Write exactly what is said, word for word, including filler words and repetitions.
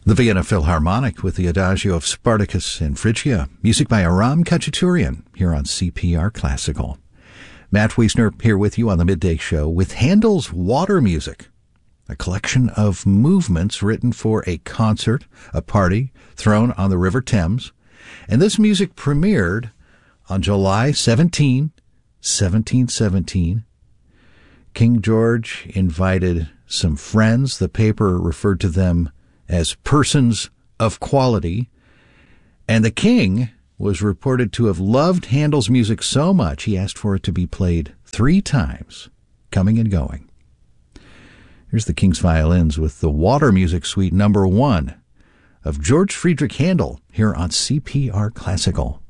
The Vienna Philharmonic with the Adagio of Spartacus and Phrygia, music by Aram Khachaturian, here on C P R Classical. Matt Wiesner here with you on the Midday Show with Handel's Water Music, a collection of movements written for a concert, a party thrown on the River Thames. And this music premiered on July seventeenth, seventeen seventeen. King George invited some friends. The paper referred to them as persons of quality. And the king was reported to have loved Handel's music so much he asked for it to be played three times, coming and going. Here's the King's Violins with the Water Music Suite number one of George Friedrich Handel here on C P R Classical.